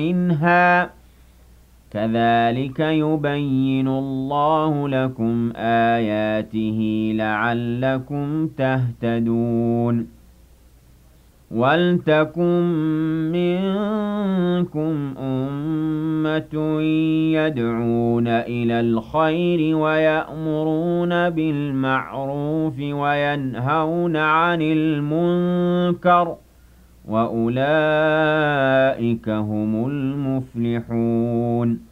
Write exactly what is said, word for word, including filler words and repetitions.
منها كذلك يبين الله لكم آياته لعلكم تهتدون وَلْتَكُن مِّنكُمْ أُمَّةٌ يَدْعُونَ إِلَى الْخَيْرِ وَيَأْمُرُونَ بِالْمَعْرُوفِ وَيَنْهَوْنَ عَنِ الْمُنكَرِ ۚ وَأُولَٰئِكَ هُمُ الْمُفْلِحُونَ